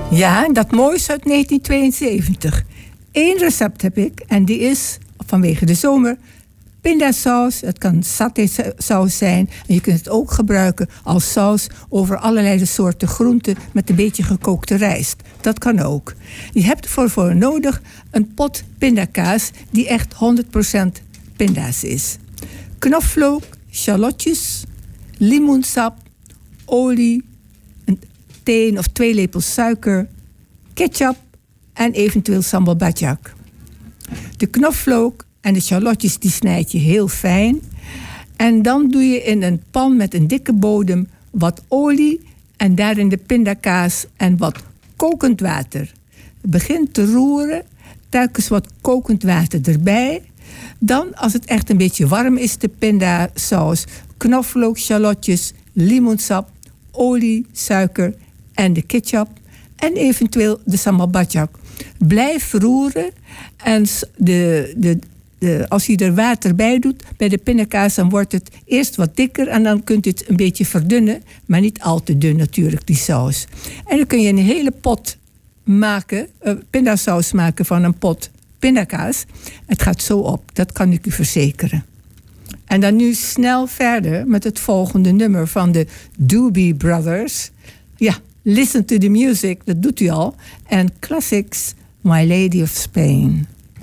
Ja, dat moois uit 1972. Eén recept heb ik en die is, vanwege de zomer, pindasaus. Het kan satésaus zijn. En je kunt het ook gebruiken als saus over allerlei soorten groenten met een beetje gekookte rijst. Dat kan ook. Je hebt ervoor voor nodig een pot pindakaas die echt 100% pinda's is. Knoflook, shallotjes, limoensap, olie, 1 of 2 lepels suiker, ketchup en eventueel sambal bajak. De knoflook en de shallotjes die snijd je heel fijn. En dan doe je in een pan met een dikke bodem wat olie en daarin de pindakaas en wat kokend water. Begin te roeren, telkens wat kokend water erbij. Dan, als het echt een beetje warm is, de pindasaus, knoflook, shallotjes, limoensap, olie, suiker en de ketchup en eventueel de sambal bajak. Blijf roeren en als je er water bij doet bij de pindakaas, dan wordt het eerst wat dikker en dan kunt je het een beetje verdunnen, maar niet al te dun natuurlijk, die saus. En dan kun je een hele pot maken, pindasaus maken van een pot pindakaas. Het gaat zo op, dat kan ik u verzekeren. En dan nu snel verder met het volgende nummer van de Doobie Brothers. Ja, listen to the music, dat doet u al. En classics, My Lady of Spain.